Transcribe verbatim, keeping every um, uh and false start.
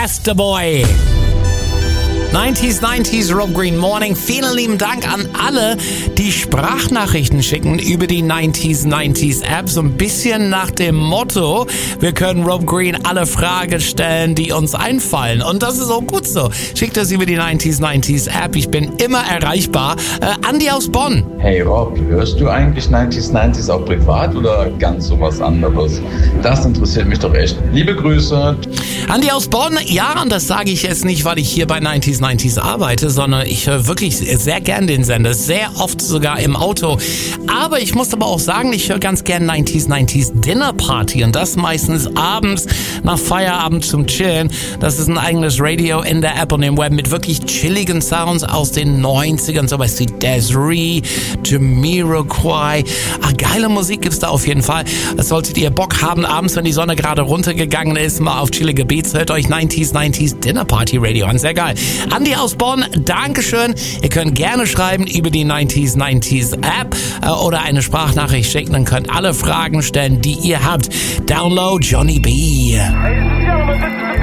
Beste Boy. neunziger neunzig Rob Green Morning. Vielen lieben Dank an alle, die Sprachnachrichten schicken über die neunziger neunzig App. So ein bisschen nach dem Motto, wir können Rob Green alle Fragen stellen, die uns einfallen. Und das ist auch gut so. Schickt das über die neunziger neunzig App. Ich bin immer erreichbar. Äh, Andi aus Bonn. Hey Rob, hörst du eigentlich neunziger neunzig auch privat oder ganz sowas anderes? Das interessiert mich doch echt. Liebe Grüße. Andi aus Bonn. Ja, und das sage ich jetzt nicht, weil ich hier bei neunziger neunzig arbeite, sondern ich höre wirklich sehr gern den Sender, sehr oft sogar im Auto. Aber ich muss aber auch sagen, ich höre ganz gern neunziger neunzig Dinner Party und das meistens abends nach Feierabend zum Chillen. Das ist ein eigenes Radio in der App und im Web mit wirklich chilligen Sounds aus den neunzigern, sowas wie Desiree, Jamiroquai. Ah, geile Musik gibt's da auf jeden Fall. Das solltet ihr Bock haben, abends, wenn die Sonne gerade runtergegangen ist, mal auf chillige Beats, hört euch neunziger neunzig Dinner Party Radio an. Sehr geil. Andi aus Bonn, Dankeschön. Ihr könnt gerne schreiben über die neunziger neunzig App äh, oder eine Sprachnachricht schicken. Dann könnt alle Fragen stellen, die ihr habt. Download Johnny B. Ladies and gentlemen, this is